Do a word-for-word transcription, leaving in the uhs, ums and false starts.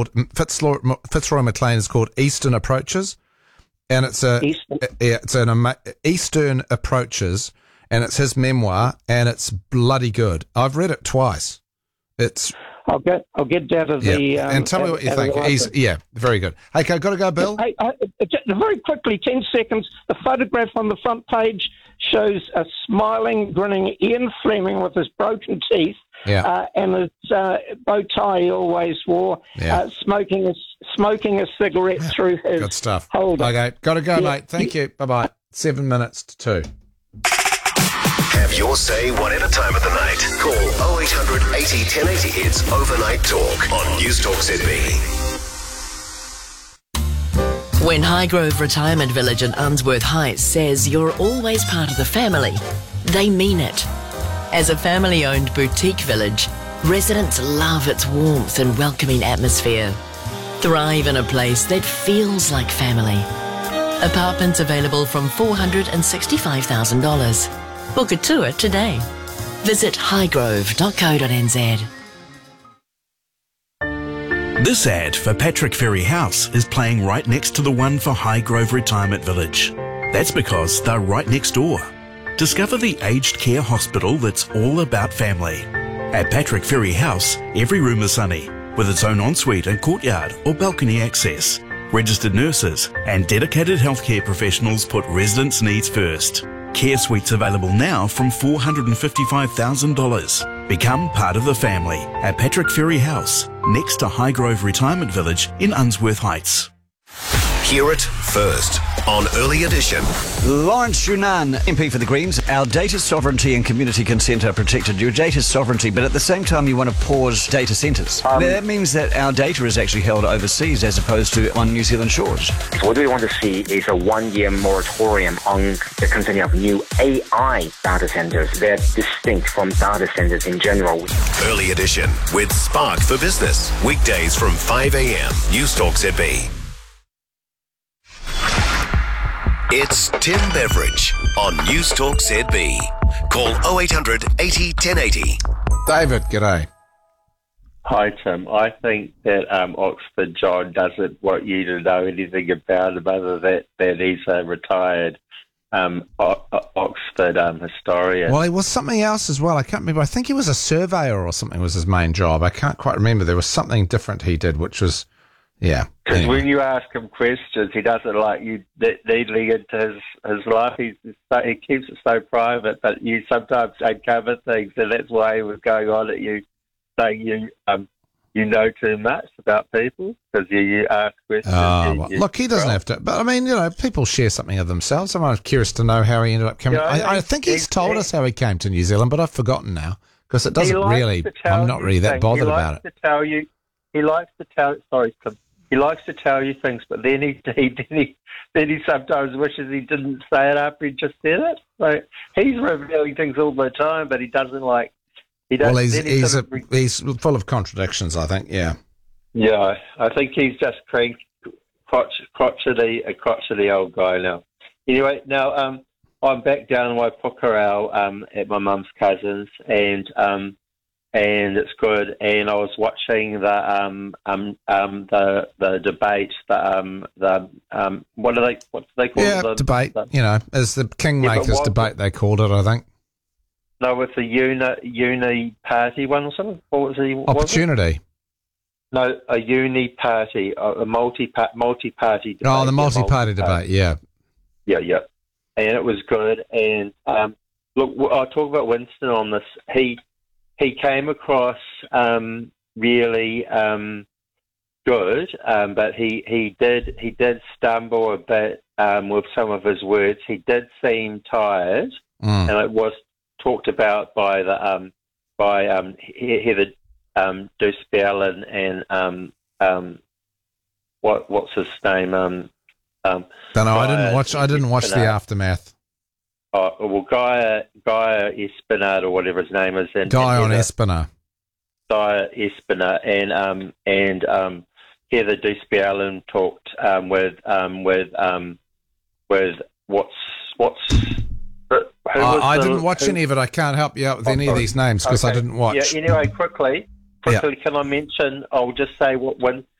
called Fitzroy, Fitzroy McLean is called Eastern Approaches, and it's a Eastern. yeah, it's an ama- Eastern Approaches, and it's his memoir, and it's bloody good. I've read it twice. It's I'll get I'll get down to yeah, the um, and tell me at- what you at the think. library. He's yeah, very good. Hey, okay, got to go, Bill. Hey, I, just very quickly, ten seconds. The photograph on the front page shows a smiling, grinning Ian Fleming with his broken teeth. Yeah. Uh, and his uh, bow tie he always wore, Yeah. uh, smoking a, smoking a cigarette through his Good stuff. holder. Okay, got to go, Yeah. mate. Thank you. Bye bye. Seven minutes to two. Have your say whatever time of the night. Call oh eight hundred eighty ten eighty hits Overnight Talk on News Talk Z B. When Highgrove Retirement Village in Unsworth Heights says you're always part of the family, they mean it. As a family-owned boutique village, residents love its warmth and welcoming atmosphere. Thrive in a place that feels like family. Apartments available from four hundred sixty-five thousand dollars. Book a tour today. Visit highgrove dot co dot n z. This ad for Patrick Ferry House is playing right next to the one for Highgrove Retirement Village. That's because they're right next door. Discover the aged care hospital that's all about family. At Patrick Ferry House, every room is sunny, with its own ensuite and courtyard or balcony access. Registered nurses and dedicated healthcare professionals put residents' needs first. Care suites available now from four hundred fifty-five thousand dollars. Become part of the family at Patrick Ferry House, next to Highgrove Retirement Village in Unsworth Heights. Hear it first on Early Edition. Lawrence Yunnan, M P for the Greens. Our data sovereignty and community consent are protected. Your data sovereignty, but at the same time you want to pause data centres. Um, now, that means that our data is actually held overseas as opposed to on New Zealand shores. What we want to see is a one-year moratorium on the concerning of new A I data centers. They're distinct from data centers in general. Early Edition with Spark for Business. Weekdays from five a.m. News Talk Z B. It's Tim Beveridge on News Talk Z B. Call oh eight hundred eighty ten eighty. David, g'day. Hi, Tim. I think that um, Oxford John doesn't want you to know anything about him other than that he's a retired um, o- o- Oxford um, historian. Well, he was something else as well. I can't remember. I think he was a surveyor or something was his main job. I can't quite remember. There was something different he did, which was, yeah. Because Anyway. when you ask him questions, he doesn't like you ne- needling into his, his life. He's so, he keeps it so private, but you sometimes uncover things, and that's why he was going on at you, saying you um, you know too much about people because you, you ask questions. Oh, you- well, you- look, he doesn't well, have to. But, I mean, you know, people share something of themselves. I'm curious to know how he ended up coming. Yeah, I, I he- think he's he- told he- us how he came to New Zealand, but I've forgotten now because it doesn't he likes really, to tell I'm not you really that things. bothered he about likes it. To tell you, he likes to tell. Sorry, Tim. He likes to tell you things, but then he, he then he then he sometimes wishes he didn't say it after he just said it. So he's revealing things all the time, but he doesn't like. He doesn't. Well, he's, then he he's, sort a, of re- he's full of contradictions, I think, yeah. yeah, I think he's just crank, crotch, crotchety, a crotchety old guy now. Anyway, now um, I'm back down in Waipukurau um, at my mum's cousin's, and um, and it's good. And I was watching the um, um, um, the the debate, the um, the um, what do they what do they call Yeah, it? The, debate, the- you know, as the Yeah, but Kingmakers what- debate, they called it, I think. no, with the uni uni party one or something. What was the what was it? Opportunity. No, a uni party, a, a multi multi party. Debate. Oh, the yeah, multi-party multi-party. debate, yeah. Yeah, yeah, and it was good. And um, look, I'll talk about Winston on this. He he came across um, really um, good, um, but he, he did he did stumble a bit um, with some of his words. He did seem tired, Mm. and it was talked about by the um, by um, He- Heather um, Deuce-Bell and, and um, um, what what's his name? Um, um, Don't know, I didn't Gaia watch, I didn't watch the Espinard. aftermath. Oh, well, Gaia, Gaia Espinard or whatever his name is. And, Guy and on Heather- Espiner. Gaia Espinard and um, and um, Heather Deuce-Bell talked um, with um, with um, with what's what's. Who I, was I the- didn't watch who- any of it. I can't help you out with Oh, any of sorry. these names because I Okay. didn't watch. Yeah. Anyway, quickly, quickly, can I mention? I'll just say what when